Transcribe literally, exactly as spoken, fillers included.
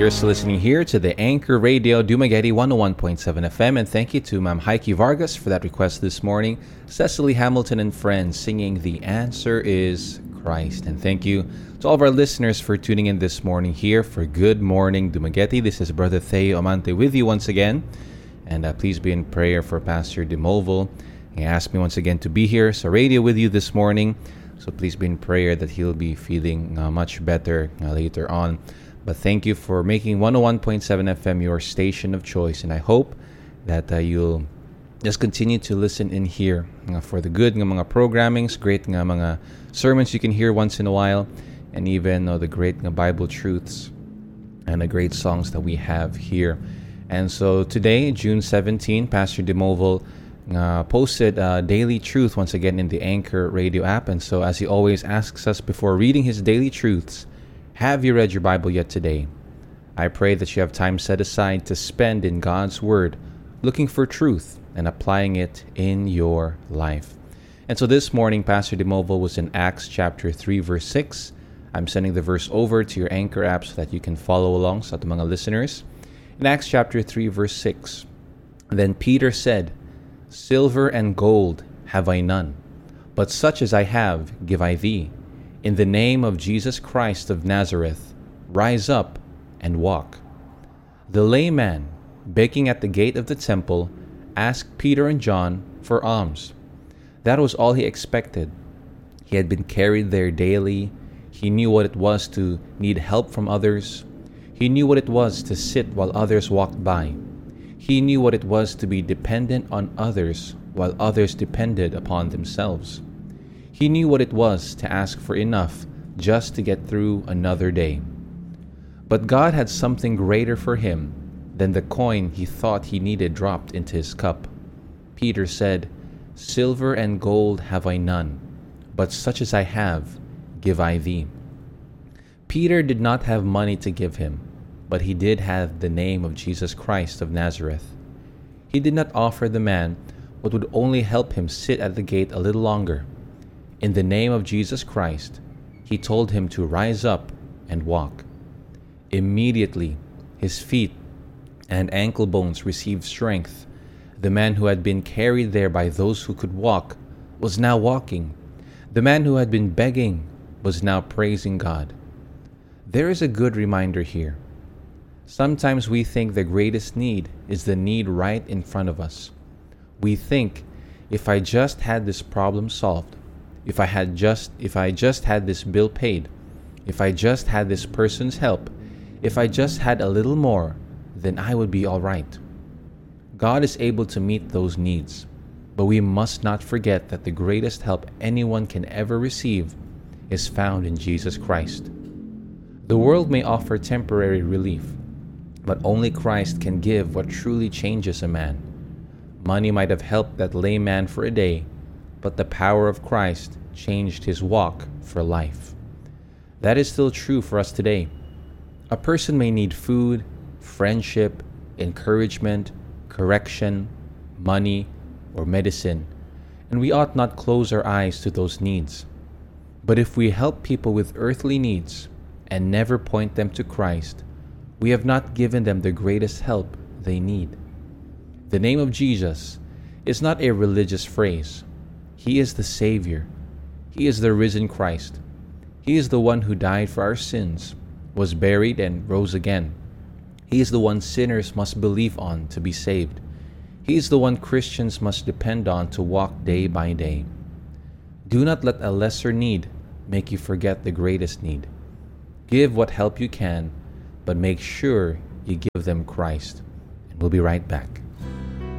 you're still listening here to the Anchor Radio Dumaguete one oh one point seven F M, and thank you to Ma'am Heike Vargas for that request this morning. Cecily Hamilton and friends singing The Answer is Christ. And thank you to all of our listeners for tuning in this morning here for Good Morning Dumaguete. This is Brother Theo Amante with you once again. And uh, please be in prayer for Pastor Demoval. He asked me once again to be here sa radio with you this morning. So please be in prayer that he'll be feeling uh, much better uh, later on. But thank you for making one oh one point seven F M your station of choice. And I hope that uh, you'll just continue to listen in here uh, for the good ng mga programmings, great ng mga sermons you can hear once in a while, and even uh, the great ng Bible truths and the great songs that we have here. And so today, June seventeenth, Pastor Demoval uh, posted uh, Daily Truth once again in the Anchor Radio app. And so as he always asks us before reading his Daily Truths, have you read your Bible yet today? I pray that you have time set aside to spend in God's Word, looking for truth and applying it in your life. And so this morning, Pastor Demoval was in Acts chapter three, verse six. I'm sending the verse over to your Anchor app so that you can follow along sa ating mga listeners. In Acts chapter three, verse six, then Peter said, Silver and gold have I none, but such as I have give I thee. In the name of Jesus Christ of Nazareth, rise up and walk. The layman, begging at the gate of the temple, asked Peter and John for alms. That was all he expected. He had been carried there daily. He knew what it was to need help from others. He knew what it was to sit while others walked by. He knew what it was to be dependent on others while others depended upon themselves. He knew what it was to ask for enough just to get through another day. But God had something greater for him than the coin he thought he needed dropped into his cup. Peter said, Silver and gold have I none, but such as I have give I thee. Peter did not have money to give him, but he did have the name of Jesus Christ of Nazareth. He did not offer the man what would only help him sit at the gate a little longer. In the name of Jesus Christ, he told him to rise up and walk. Immediately, his feet and ankle bones received strength. The man who had been carried there by those who could walk was now walking. The man who had been begging was now praising God. There is a good reminder here. Sometimes we think the greatest need is the need right in front of us. We think, if I just had this problem solved, if I had just if I just had this bill paid, if I just had this person's help, if I just had a little more, then I would be all right. God is able to meet those needs, but we must not forget that the greatest help anyone can ever receive is found in Jesus Christ. The world may offer temporary relief, but only Christ can give what truly changes a man. Money might have helped that layman for a day, but the power of Christ changed his walk for life. That is still true for us today. A person may need food, friendship, encouragement, correction, money, or medicine, and we ought not close our eyes to those needs. But if we help people with earthly needs and never point them to Christ, we have not given them the greatest help they need. The name of Jesus is not a religious phrase. He is the Savior. He is the risen Christ. He is the one who died for our sins, was buried, and rose again. He is the one sinners must believe on to be saved. He is the one Christians must depend on to walk day by day. Do not let a lesser need make you forget the greatest need. Give what help you can, but make sure you give them Christ. And we'll be right back.